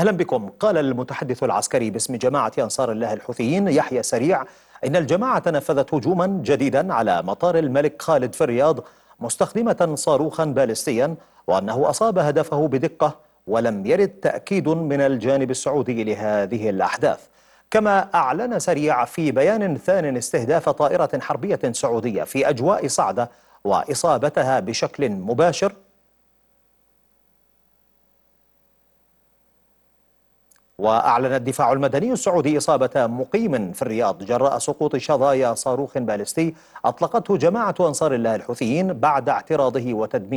أهلا بكم. قال المتحدث العسكري باسم جماعة أنصار الله الحوثيين يحيى سريع إن الجماعة نفذت هجوما جديدا على مطار الملك خالد في الرياض مستخدمة صاروخا باليستيا، وأنه أصاب هدفه بدقة، ولم يرد تأكيد من الجانب السعودي لهذه الأحداث. كما أعلن سريع في بيان ثان استهداف طائرة حربية سعودية في أجواء صعدة وإصابتها بشكل مباشر. وأعلن الدفاع المدني السعودي إصابة مقيم في الرياض جراء سقوط شظايا صاروخ باليستي أطلقته جماعة أنصار الله الحوثيين بعد اعتراضه وتدميره.